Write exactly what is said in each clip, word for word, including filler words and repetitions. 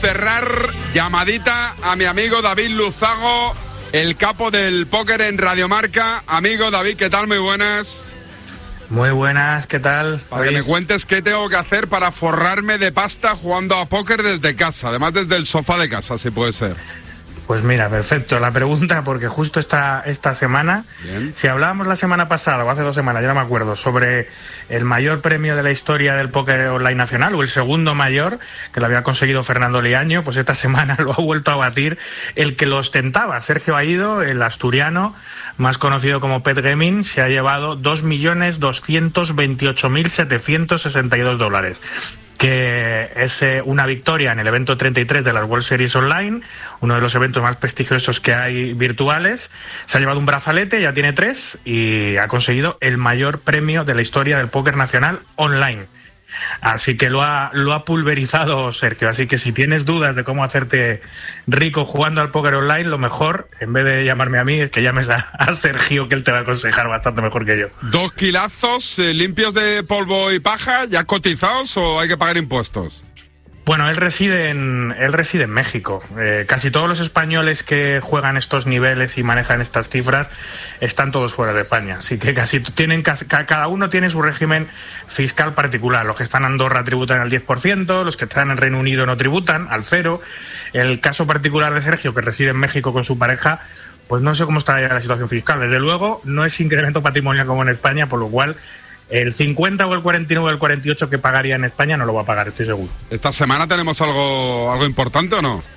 cerrar, llamadita a mi amigo David Luzago, el capo del póker en Radiomarca. Amigo David, ¿qué tal? Muy buenas. Muy buenas, ¿qué tal? Para que me cuentes qué tengo que hacer para forrarme de pasta jugando a póker desde casa, además desde el sofá de casa, si puede ser. Pues mira, perfecto la pregunta, porque justo esta, esta semana, Bien. si hablábamos la semana pasada o hace dos semanas, yo no me acuerdo, sobre el mayor premio de la historia del póker online nacional, o el segundo mayor, que lo había conseguido Fernando Liaño, pues esta semana lo ha vuelto a batir el que lo ostentaba, Sergio Aido, el asturiano, más conocido como Pet Gaming, se ha llevado dos millones doscientos veintiocho mil setecientos sesenta y dos dólares. Que es eh, una victoria en el evento treinta y tres de las World Series Online, uno de los eventos más prestigiosos que hay virtuales. Se ha llevado un brazalete, ya tiene tres, y ha conseguido el mayor premio de la historia del póker nacional online. Así que lo ha, lo ha pulverizado Sergio. Así que si tienes dudas de cómo hacerte rico jugando al póker online, lo mejor, en vez de llamarme a mí, es que llames a, a Sergio, que él te va a aconsejar bastante mejor que yo. ¿Dos kilazos eh, limpios de polvo y paja, ya cotizados, o hay que pagar impuestos? Bueno, él reside en, él reside en México. Eh, casi todos los españoles que juegan estos niveles y manejan estas cifras están todos fuera de España. Así que casi tienen, cada uno tiene su régimen fiscal particular. Los que están en Andorra tributan al diez por ciento, los que están en Reino Unido no tributan, al cero. El caso particular de Sergio, que reside en México con su pareja, pues no sé cómo está la situación fiscal. Desde luego, no es incremento patrimonial como en España, por lo cual el cincuenta o el cuarenta y nueve o el cuarenta y ocho que pagaría en España no lo va a pagar, estoy seguro. ¿Esta semana tenemos algo, algo importante o no?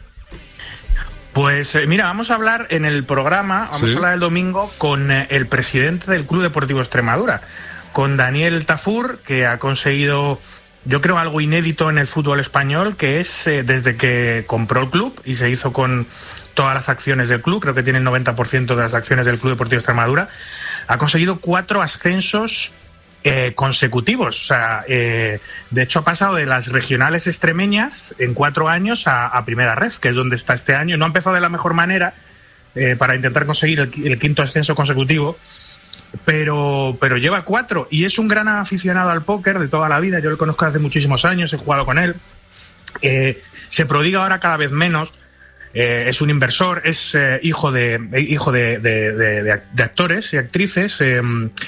Pues eh, mira, vamos a hablar en el programa, vamos ¿Sí? a hablar el domingo con eh, el presidente del Club Deportivo Extremadura, con Daniel Tafur, que ha conseguido, yo creo, algo inédito en el fútbol español, que es eh, desde que compró el club y se hizo con todas las acciones del club, creo que tiene el noventa por ciento de las acciones del Club Deportivo Extremadura, ha conseguido cuatro ascensos eh, consecutivos. O sea, eh, de hecho ha pasado de las regionales extremeñas en cuatro años a, a Primera Ref, que es donde está este año. No ha empezado de la mejor manera eh, para intentar conseguir el, el quinto ascenso consecutivo, pero, pero lleva cuatro y es un gran aficionado al póker de toda la vida. Yo lo conozco hace muchísimos años, he jugado con él. Eh, se prodiga ahora cada vez menos. Eh, es un inversor, es eh, hijo de hijo de, de, de, de actores y actrices, eh,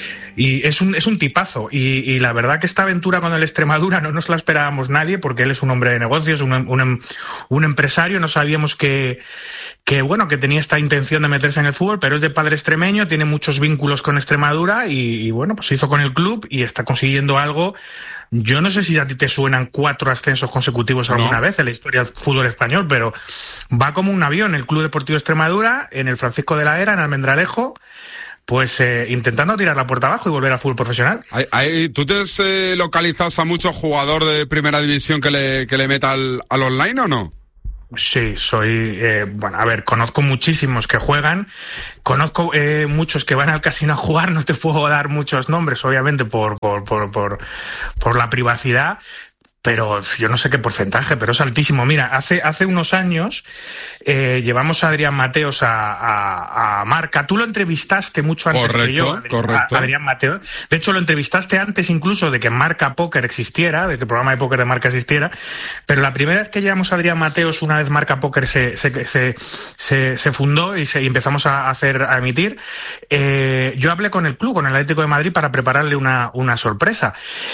y es un es un tipazo. Y, y la verdad que esta aventura con el Extremadura no nos la esperábamos nadie, porque él es un hombre de negocios, un, un, un empresario. No sabíamos que, que bueno que tenía esta intención de meterse en el fútbol, pero es de padre extremeño, tiene muchos vínculos con Extremadura y, y bueno, pues se hizo con el club y está consiguiendo algo. Yo no sé si a ti te suenan cuatro ascensos consecutivos alguna no. vez en la historia del fútbol español, pero va como un avión el Club Deportivo Extremadura, en el Francisco de la Era, en Almendralejo, pues eh, intentando tirar la puerta abajo y volver al fútbol profesional. ¿Hay, hay, ¿Tú te eh, localizas a muchos jugador de primera división que le, que le meta al, al online o no? Sí, soy, eh, bueno, a ver, conozco muchísimos que juegan, conozco eh, muchos que van al casino a jugar, no te puedo dar muchos nombres, obviamente, por, por, por, por, por la privacidad, pero yo no sé qué porcentaje, pero es altísimo. Mira, hace hace unos años eh, llevamos a Adrián Mateos a, a, a Marca. Tú lo entrevistaste mucho antes correcto, que yo, Adrián, correcto. a Adrián Mateos. De hecho, lo entrevistaste antes incluso de que Marca Póker existiera, de que el programa de póker de Marca existiera. Pero la primera vez que llevamos a Adrián Mateos, una vez Marca Póker se se se, se, se fundó y, se, y empezamos a hacer a emitir, eh, yo hablé con el club, con el Atlético de Madrid, para prepararle una, una sorpresa.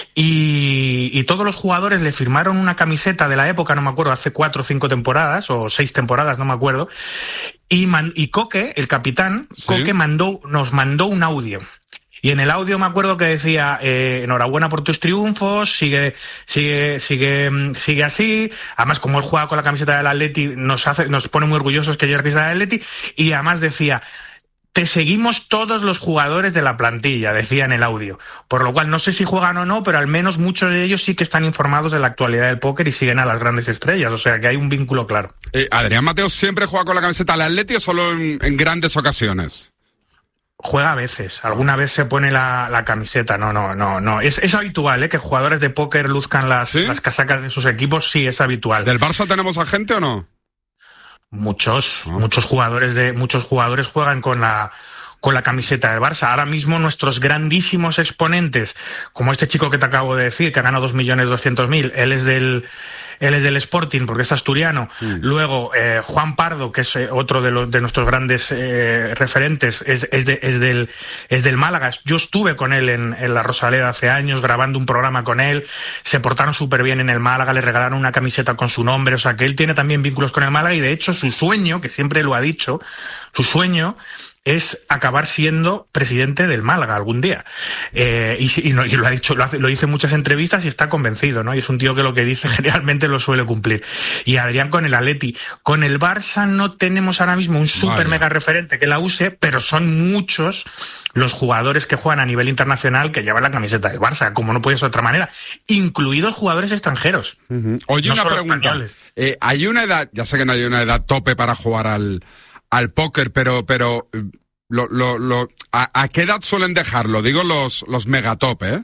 Y, y todos los jugadores le firmaron una camiseta de la época, no me acuerdo, hace cuatro o cinco temporadas, o seis temporadas, no me acuerdo, y, man, y Coque, el capitán, ¿Sí? Coque mandó, nos mandó un audio. Y en el audio me acuerdo que decía, eh, enhorabuena por tus triunfos, sigue, sigue, sigue, sigue así. Además, como él juega con la camiseta del Atleti, nos hace, nos pone muy orgullosos que lleve la camiseta del Atleti, y además decía, te seguimos todos los jugadores de la plantilla, decía en el audio. Por lo cual, no sé si juegan o no, pero al menos muchos de ellos sí que están informados de la actualidad del póker y siguen a las grandes estrellas. O sea, que hay un vínculo claro. Eh, ¿Adrián Mateos siempre juega con la camiseta del Atleti o solo en, en grandes ocasiones? Juega a veces. Alguna vez se pone la, la camiseta. No, no, no, no. Es, es habitual, ¿eh? Que jugadores de póker luzcan las, ¿Sí? las casacas de sus equipos. Sí, es habitual. ¿Del Barça tenemos a gente o no? Muchos, oh. muchos jugadores de muchos jugadores juegan con la con la camiseta del Barça. Ahora mismo nuestros grandísimos exponentes, como este chico que te acabo de decir, que ha ganado dos millones doscientos mil, él es del él es del Sporting porque es asturiano. Mm. Luego, eh, Juan Pardo, que es eh, otro de, los, de nuestros grandes eh, referentes, es, es, de, es, del, es del Málaga. Yo estuve con él en, en la Rosaleda hace años, grabando un programa con él. Se portaron súper bien en el Málaga, le regalaron una camiseta con su nombre. O sea, que él tiene también vínculos con el Málaga y, de hecho, su sueño, que siempre lo ha dicho, su sueño es acabar siendo presidente del Málaga algún día. Eh, y, y, no, y lo ha dicho, lo, hace, lo dice en muchas entrevistas y está convencido, ¿no? Y es un tío que lo que dice generalmente lo suele cumplir. Y Adrián con el Atleti. Con el Barça no tenemos ahora mismo un súper vale. mega referente que la use, pero son muchos los jugadores que juegan a nivel internacional que llevan la camiseta del Barça, como no puede ser de otra manera, incluidos jugadores extranjeros. Uh-huh. Oye, no una pregunta. Eh, hay una edad, ya sé que no hay una edad tope para jugar al al póker, pero pero lo, lo, lo, ¿a, ¿a qué edad suelen dejarlo? Digo los, los megatop, ¿eh?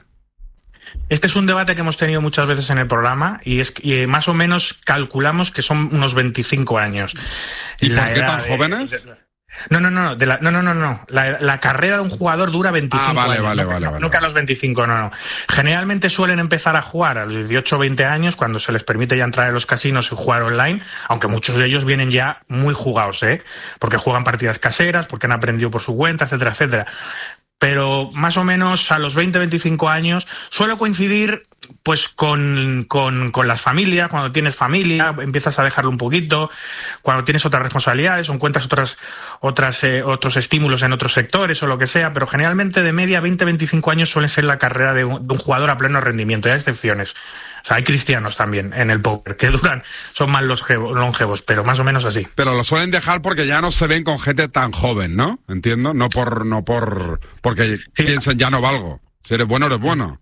Este es un debate que hemos tenido muchas veces en el programa y es y más o menos calculamos que son unos veinticinco años. ¿Y la por qué tan de, jóvenes? De, de, No, no, no, de la, no, no, no, no. La, la carrera de un jugador dura veinticinco ah, vale, años. Vale, no, vale, no, vale. no que a los veinticinco, no, no. Generalmente suelen empezar a jugar a los dieciocho o veinte años, cuando se les permite ya entrar en los casinos y jugar online, aunque muchos de ellos vienen ya muy jugados, ¿eh? Porque juegan partidas caseras, porque han aprendido por su cuenta, etcétera, etcétera. Pero más o menos a los veinte, veinticinco años suele coincidir pues con, con, con las familias. Cuando tienes familia empiezas a dejarlo un poquito, cuando tienes otras responsabilidades o encuentras otras, otras, eh, otros estímulos en otros sectores o lo que sea, pero generalmente de media veinte, veinticinco años suele ser la carrera de un, de un jugador a pleno rendimiento. Hay excepciones. O sea, hay cristianos también en el póker que duran, son más longevos, longevos, pero más o menos así. Pero lo suelen dejar porque ya no se ven con gente tan joven, ¿no? Entiendo, no por, no por, porque sí. piensan ya no valgo. Si eres bueno, eres bueno.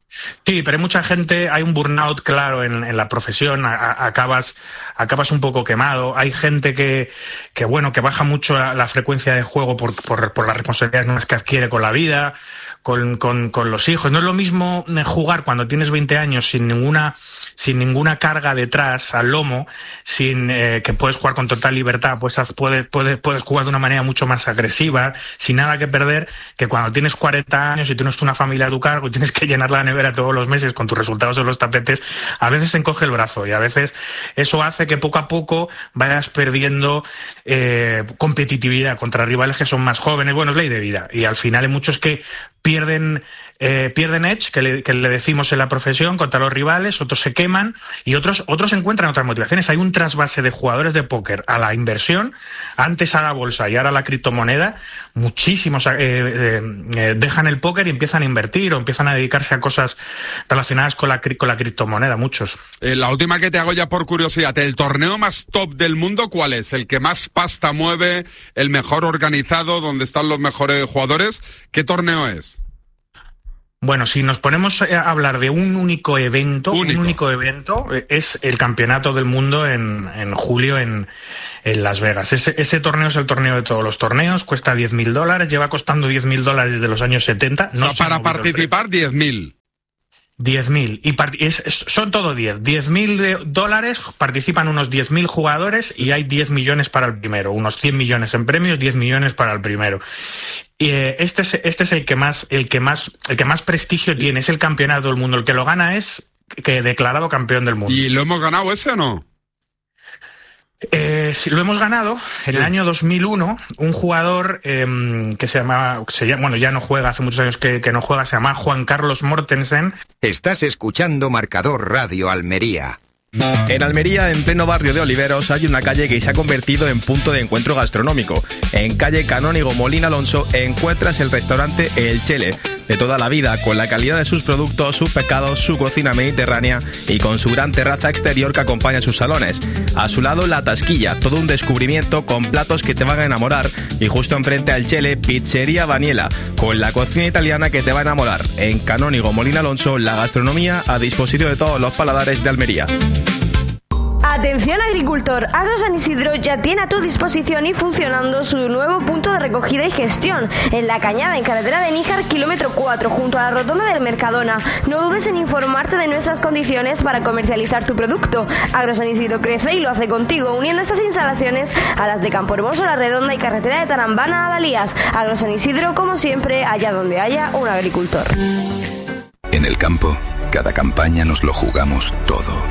Sí, pero hay mucha gente, hay un burnout claro en, en la profesión, a, a, acabas, acabas un poco quemado. Hay gente que, que bueno, que baja mucho la, la frecuencia de juego por, por, por las responsabilidades nuevas que adquiere con la vida. Con, con, con los hijos. No es lo mismo jugar cuando tienes veinte años sin ninguna, sin ninguna carga detrás al lomo, sin eh, que puedes jugar con total libertad, pues puedes, puedes, puedes jugar de una manera mucho más agresiva, sin nada que perder, que cuando tienes cuarenta años y tienes una familia a tu cargo y tienes que llenar la nevera todos los meses con tus resultados en los tapetes, a veces se encoge el brazo y a veces eso hace que poco a poco vayas perdiendo eh, competitividad contra rivales que son más jóvenes. Bueno, es ley de vida. Y al final hay muchos que pierden eh, pierden edge, que le, que le decimos en la profesión, contra los rivales, otros se queman y otros otros encuentran otras motivaciones. Hay un trasvase de jugadores de póker a la inversión, antes a la bolsa y ahora a la criptomoneda. Muchísimos eh, eh, dejan el póker y empiezan a invertir o empiezan a dedicarse a cosas relacionadas con la, con la criptomoneda, muchos. Eh, la última que te hago ya por curiosidad, ¿el torneo más top del mundo cuál es? ¿El que más pasta mueve, el mejor organizado, donde están los mejores jugadores? ¿Qué torneo es? Bueno, si nos ponemos a hablar de un único evento, único. un único evento es el Campeonato del Mundo en, en julio en, en Las Vegas. Ese, ese torneo es el torneo de todos los torneos, cuesta diez mil dólares, lleva costando diez mil dólares desde los años setenta. No, o sea, para participar diez mil. diez mil. Y part- es, es, son todo diez. diez mil dólares, participan unos diez mil jugadores y hay diez millones para el primero. Unos cien millones en premios, diez millones para el primero. Y eh, este es, este es el que más, el que más, el que más prestigio tiene, es el campeonato del mundo. El que lo gana es que declarado campeón del mundo. ¿Y lo hemos ganado ese o no? Eh, sí, lo hemos ganado en sí. El año dos mil uno. Un jugador eh, que se llama, se llama, bueno, ya no juega, hace muchos años que, que no juega, se llama Juan Carlos Mortensen. Estás escuchando Marcador Radio Almería. En Almería, en pleno barrio de Oliveros, hay una calle que se ha convertido en punto de encuentro gastronómico. En calle Canónigo Molina Alonso encuentras el restaurante El Chele, de toda la vida, con la calidad de sus productos, sus pescados, su cocina mediterránea y con su gran terraza exterior que acompaña sus salones. A su lado, La Tasquilla, todo un descubrimiento con platos que te van a enamorar. Y justo enfrente al Chele, Pizzería Vaniela, con la cocina italiana que te va a enamorar. En Canónigo Molina Alonso, la gastronomía a disposición de todos los paladares de Almería. Atención agricultor, Agro San Isidro ya tiene a tu disposición y funcionando su nuevo punto de recogida y gestión en La Cañada, en carretera de Níjar, kilómetro cuatro, junto a la rotonda del Mercadona. No dudes en informarte de nuestras condiciones para comercializar tu producto. Agro San Isidro crece y lo hace contigo, uniendo estas instalaciones a las de Campo Hermoso, La Redonda y carretera de Tarambana a Dalías. Agro San Isidro, como siempre, allá donde haya un agricultor. En el campo, cada campaña nos lo jugamos todo.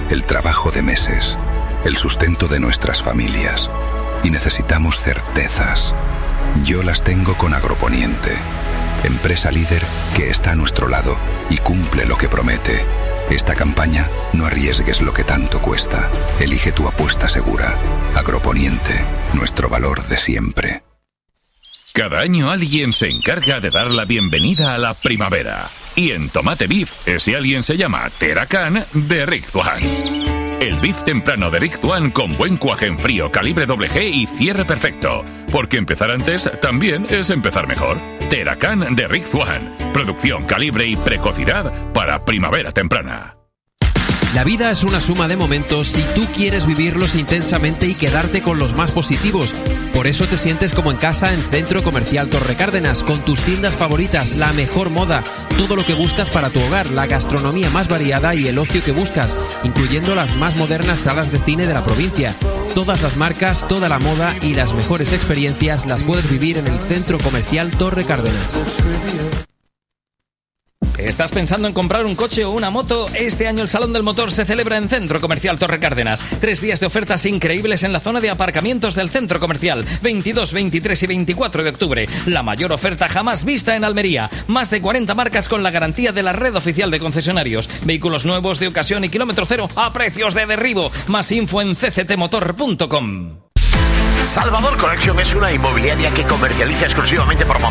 el trabajo de meses, el sustento de nuestras familias. Y necesitamos certezas. Yo las tengo con Agroponiente, empresa líder que está a nuestro lado y cumple lo que promete. Esta campaña, no arriesgues lo que tanto cuesta. Elige tu apuesta segura. Agroponiente, nuestro valor de siempre. Cada año alguien se encarga de dar la bienvenida a la primavera. Y en Tomate Beef, ese alguien se llama Teracan de Rizzuan. El beef temprano de Rizzuan con buen cuaje en frío, calibre doble G y cierre perfecto. Porque empezar antes también es empezar mejor. Teracan de Rizzuan. Producción, calibre y precocidad para primavera temprana. La vida es una suma de momentos y tú quieres vivirlos intensamente y quedarte con los más positivos. Por eso te sientes como en casa en Centro Comercial Torre Cárdenas, con tus tiendas favoritas, la mejor moda, todo lo que buscas para tu hogar, la gastronomía más variada y el ocio que buscas, incluyendo las más modernas salas de cine de la provincia. Todas las marcas, toda la moda y las mejores experiencias las puedes vivir en el Centro Comercial Torre Cárdenas. ¿Estás pensando en comprar un coche o una moto? Este año el Salón del Motor se celebra en Centro Comercial Torre Cárdenas. Tres días de ofertas increíbles en la zona de aparcamientos del Centro Comercial. veintidós, veintitrés y veinticuatro de octubre. La mayor oferta jamás vista en Almería. Más de cuarenta marcas con la garantía de la red oficial de concesionarios. Vehículos nuevos de ocasión y kilómetro cero a precios de derribo. Más info en c c t motor punto com. Salvador Connection es una inmobiliaria que comercializa exclusivamente promociones